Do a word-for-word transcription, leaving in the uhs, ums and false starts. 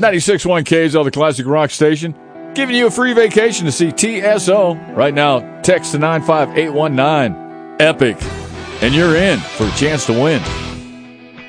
ninety-six point one K S L, the classic rock station, giving you a free vacation to see T S O. Right now, text to nine five eight one nine, EPIC, and you're in for a chance to win.